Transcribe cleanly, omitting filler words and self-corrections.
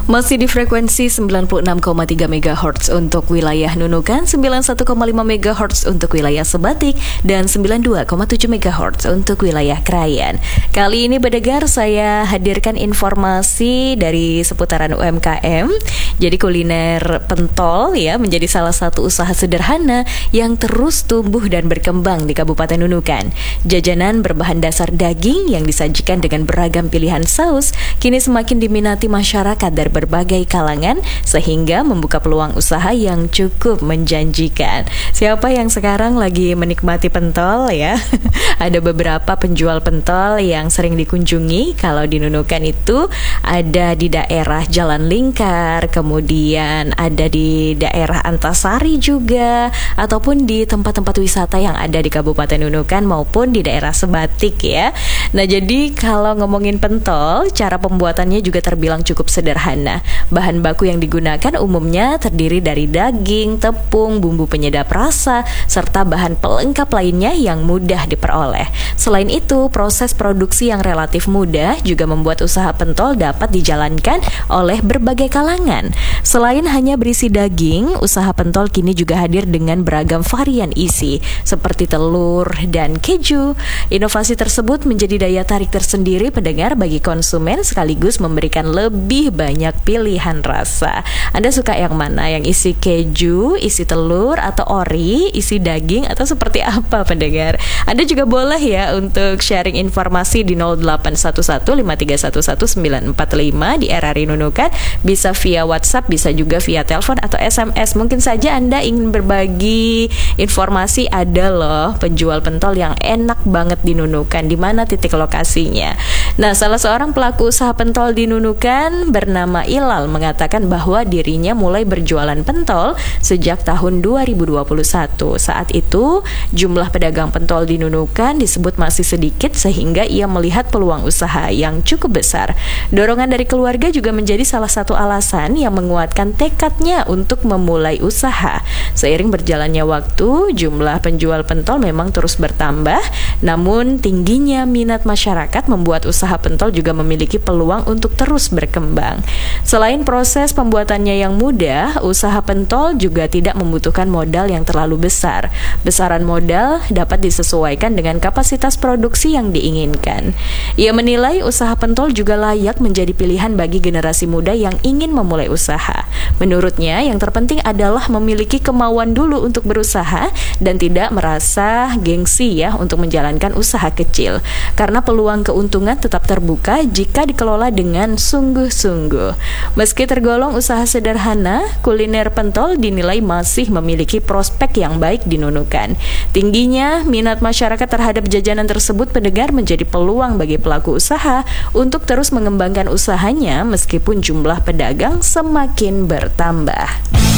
Masih di frekuensi 96,3 MHz untuk wilayah Nunukan, 91,5 MHz untuk wilayah Sebatik, dan 92,7 MHz untuk wilayah Krayan. Kali ini pendengar, saya hadirkan informasi dari seputaran UMKM. Jadi kuliner pentol ya menjadi salah satu usaha sederhana yang terus tumbuh dan berkembang di Kabupaten Nunukan. Jajanan berbahan dasar daging yang disajikan dengan beragam pilihan saus kini semakin diminati masyarakat dari berbagai kalangan, sehingga membuka peluang usaha yang cukup menjanjikan. Siapa yang sekarang lagi menikmati pentol ya? Ada beberapa penjual pentol yang sering dikunjungi. Kalau di Nunukan itu ada di daerah Jalan Lingkar, kemudian ada di daerah Antasari juga, ataupun di tempat-tempat wisata yang ada di Kabupaten Nunukan maupun di daerah Sebatik ya. Nah, jadi kalau ngomongin pentol, cara pembuatannya juga terbilang cukup sederhana. Bahan baku yang digunakan umumnya terdiri dari daging, tepung, bumbu penyedap rasa, serta bahan pelengkap lainnya yang mudah diperoleh. Selain itu, proses produksi yang relatif mudah juga membuat usaha pentol dapat dijalankan oleh berbagai kalangan. Selain hanya berisi daging, usaha pentol kini juga hadir dengan beragam varian isi, seperti telur dan keju. Inovasi tersebut menjadi daya tarik tersendiri pendengar bagi konsumen, sekaligus memberikan lebih banyak pilihan rasa. Anda suka yang mana? Yang isi keju, isi telur, atau ori, isi daging, atau seperti apa pendengar? Anda juga boleh ya untuk sharing informasi di 0811-5311-945 di RRI Nunukan. Bisa via WhatsApp, bisa juga via telepon atau SMS. Mungkin saja Anda ingin berbagi informasi, ada loh penjual pentol yang enak banget di Nunukan. Di mana titik lokasinya? Nah, salah seorang pelaku usaha pentol di Nunukan bernama Ilal mengatakan bahwa dirinya mulai berjualan pentol sejak tahun 2021. Saat itu, jumlah pedagang pentol di Nunukan disebut masih sedikit, sehingga ia melihat peluang usaha yang cukup besar. Dorongan dari keluarga juga menjadi salah satu alasan yang menguatkan tekadnya untuk memulai usaha. Seiring berjalannya waktu, jumlah penjual pentol memang terus bertambah, namun tingginya minat masyarakat membuat usaha pentol juga memiliki peluang untuk terus berkembang. Selain proses pembuatannya yang mudah, usaha pentol juga tidak membutuhkan modal yang terlalu besar. Besaran modal dapat disesuaikan dengan kapasitas produksi yang diinginkan. Ia menilai usaha pentol juga layak menjadi pilihan bagi generasi muda yang ingin memulai usaha. Menurutnya, yang terpenting adalah memiliki kemauan dulu untuk berusaha dan tidak merasa gengsi ya untuk menjalankan usaha kecil. Karena peluang keuntungan tetap terbuka jika dikelola dengan sungguh-sungguh. Meski tergolong usaha sederhana, kuliner pentol dinilai masih memiliki prospek yang baik di Nunukan. Tingginya minat masyarakat terhadap jajanan tersebut pendengar menjadi peluang bagi pelaku usaha untuk terus mengembangkan usahanya meskipun jumlah pedagang semakin bertambah.